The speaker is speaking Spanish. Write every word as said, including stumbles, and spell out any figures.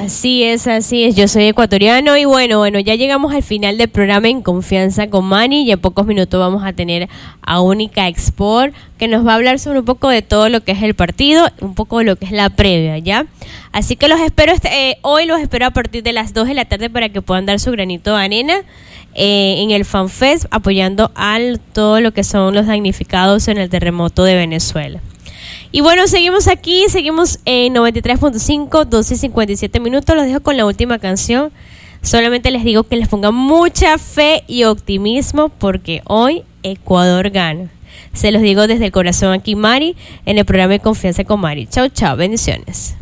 Así es, así es. Yo soy ecuatoriano y bueno, bueno, ya llegamos al final del programa En Confianza con Manny y en pocos minutos vamos a tener a Única Export que nos va a hablar sobre un poco de todo lo que es el partido, un poco de lo que es la previa, ¿ya? Así que los espero, este, eh, hoy los espero a partir de las dos de la tarde para que puedan dar su granito de arena eh, en el FanFest apoyando a todo lo que son los damnificados en el terremoto de Venezuela. Y bueno, seguimos aquí, seguimos en noventa y tres punto cinco, doce y cincuenta y siete minutos. Los dejo con la última canción. Solamente les digo que les pongan mucha fe y optimismo porque hoy Ecuador gana. Se los digo desde el corazón aquí, Mari, en el programa de Confianza con Mari. Chao, chao, bendiciones.